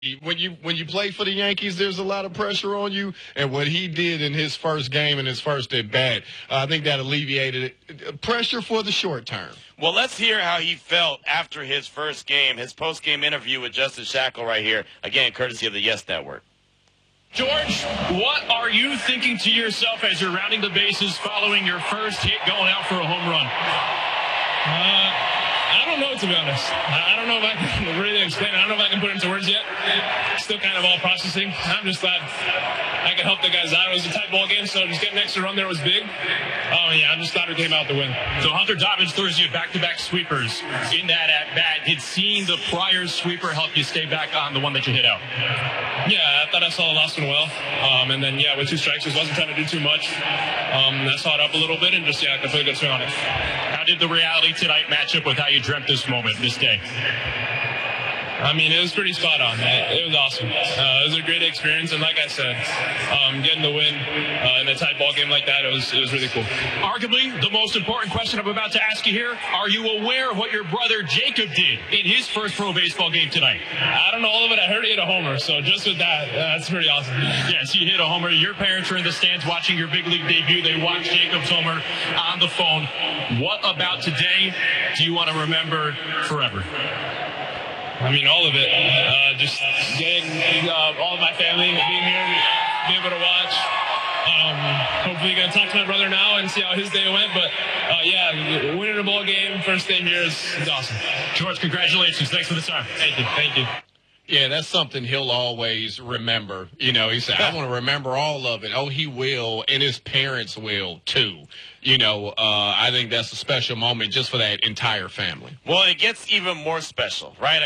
When you play for the Yankees, there's a lot of pressure on you, and what he did in his first game and his first at bat, I think that alleviated pressure for the short term. Well, let's hear how he felt after his first game, his post-game interview with Justin Shackle right here, again, courtesy of the Yes Network. George, what are you thinking to yourself as you're rounding the bases following your first hit going out for a home run? I don't know, to be honest. I don't know if I can really explain it. I don't know if I can put it into words yet. Still kind of all processing. I'm just glad I could help the guys out. It was a tight ball game, so just getting an extra run there was big. I'm just glad we came out to win. So Hunter Dobbins throws you back-to-back sweepers in that at-bat. Did seeing the prior sweeper help you stay back on the one that you hit out? Yeah, I thought I saw the last one well. And then, with 2 strikes, just wasn't trying to do too much. I saw it up a little bit and just, I could put a good swing on it. How did the reality tonight match up with how you dreamt this moment, this day? It was pretty spot on. It was awesome. It was a great experience, and like I said, getting the win in a tight ball game like that, it was really cool. Arguably, the most important question I'm about to ask you here, are you aware of what your brother Jacob did in his first pro baseball game tonight? I don't know all of it. I heard he hit a homer, so just with that, that's pretty awesome. Yes, he hit a homer. Your parents are in the stands watching your big league debut. They watched Jacob's homer on the phone. What about today do you want to remember forever? All of it. Just getting all of my family being here, be able to watch. Hopefully going to talk to my brother now and see how his day went. But, winning a ball game, first day here is awesome. George, congratulations. Thanks for the time. Thank you. Yeah, that's something he'll always remember. He said, I want to remember all of it. Oh, he will, and his parents will, too. I think that's a special moment just for that entire family. Well, it gets even more special, right?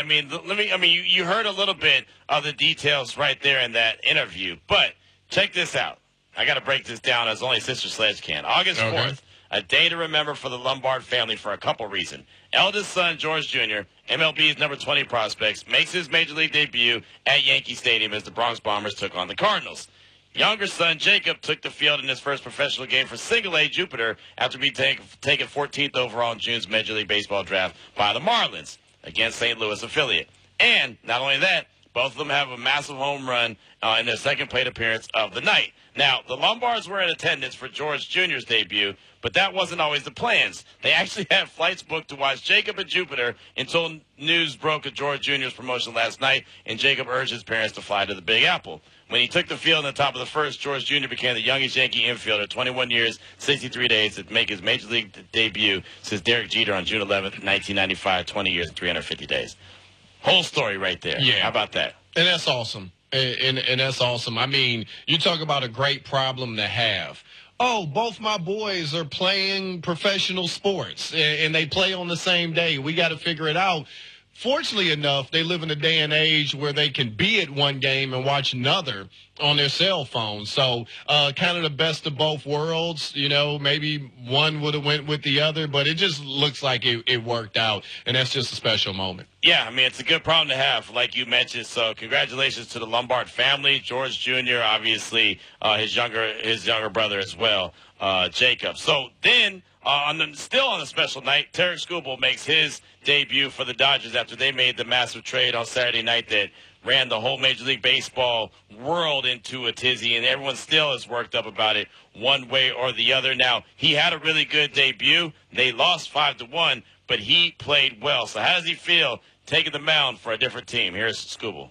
You heard a little bit of the details right there in that interview, but check this out. I got to break this down as only Sister Sledge can. August 4th, a day to remember for the Lombard family for a couple reasons. Eldest son, George Jr., MLB's number 20 prospects, makes his Major League debut at Yankee Stadium as the Bronx Bombers took on the Cardinals. Younger son, Jacob, took the field in his first professional game for Single-A Jupiter after being taken 14th overall in June's Major League Baseball draft by the Marlins against St. Louis affiliate. And not only that, both of them have a massive home run in their second plate appearance of the night. Now, the Lombards were in attendance for George Jr.'s debut, but that wasn't always the plans. They actually had flights booked to watch Jacob at Jupiter until news broke of George Jr.'s promotion last night, and Jacob urged his parents to fly to the Big Apple. When he took the field in the top of the first, George Jr. became the youngest Yankee infielder, 21 years, 63 days, to make his Major League debut since Derek Jeter on June 11th, 1995, 20 years and 350 days. Whole story right there. Yeah. How about that? And that's awesome. And that's awesome. You talk about a great problem to have. Oh, both my boys are playing professional sports, and they play on the same day. We got to figure it out. Fortunately enough, they live in a day and age where they can be at one game and watch another on their cell phone. So kind of the best of both worlds. Maybe one would have went with the other, but it just looks like it worked out, and that's just a special moment. Yeah, it's a good problem to have, like you mentioned. So congratulations to the Lombard family, George Jr., obviously his younger brother as well, Jacob. So then, still on a special night, Tarek Skubal makes his debut for the Dodgers after they made the massive trade on Saturday night that ran the whole Major League Baseball world into a tizzy, and everyone still is worked up about it one way or the other. Now, he had a really good debut. They lost 5-1, but he played well. So how does he feel taking the mound for a different team? Here's Skubal.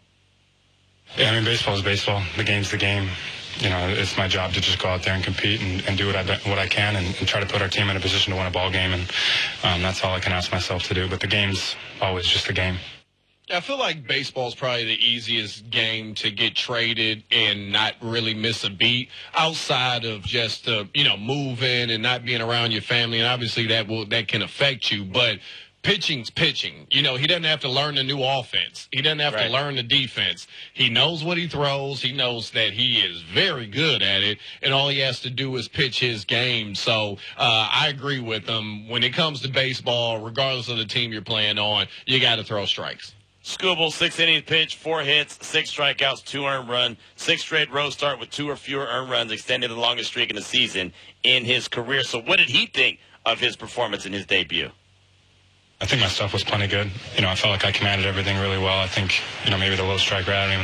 Yeah, baseball is baseball. The game's the game. It's my job to just go out there and compete and do what I can and try to put our team in a position to win a ball game. And that's all I can ask myself to do. But the game's always just a game. I feel like baseball is probably the easiest game to get traded and not really miss a beat outside of just, moving and not being around your family. And obviously that can affect you. But pitching's pitching. He doesn't have to learn a new offense. He doesn't have to learn the defense. He knows what he throws. He knows that he is very good at it, and all he has to do is pitch his game. So I agree with him. When it comes to baseball, regardless of the team you're playing on, you got to throw strikes. Skubal, 6 innings pitched, 4 hits, 6 strikeouts, 2 earned runs, 6 straight road start with 2 or fewer earned runs, extending the longest streak in the season in his career. So what did he think of his performance in his debut? I think my stuff was plenty good. I felt like I commanded everything really well. I think, maybe the low strike rate, I don't even